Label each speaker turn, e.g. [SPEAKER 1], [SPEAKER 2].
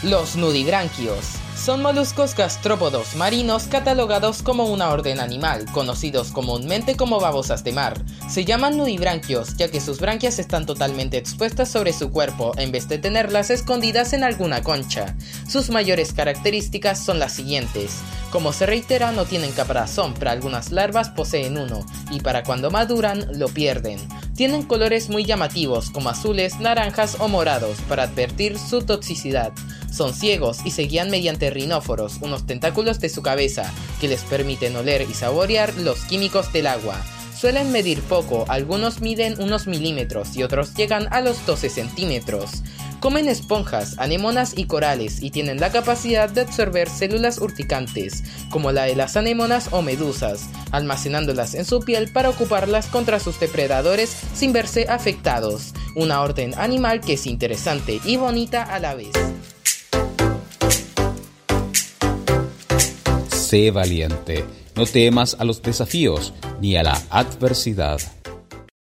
[SPEAKER 1] Los nudibranquios son moluscos gastrópodos marinos catalogados como una orden animal, conocidos comúnmente como babosas de mar. Se llaman nudibranquios ya que sus branquias están totalmente expuestas sobre su cuerpo en vez de tenerlas escondidas en alguna concha. Sus mayores características son las siguientes. Como se reitera, no tienen caparazón, pero algunas larvas poseen uno, y para cuando maduran lo pierden. Tienen colores muy llamativos como azules, naranjas o morados para advertir su toxicidad. Son ciegos y se guían mediante rinóforos, unos tentáculos de su cabeza, que les permiten oler y saborear los químicos del agua. Suelen medir poco, algunos miden unos milímetros y otros llegan a los 12 centímetros. Comen esponjas, anémonas y corales y tienen la capacidad de absorber células urticantes, como la de las anémonas o medusas, almacenándolas en su piel para ocuparlas contra sus depredadores sin verse afectados. Una orden animal que es interesante y bonita a la vez.
[SPEAKER 2] Sé valiente, no temas a los desafíos ni a la adversidad.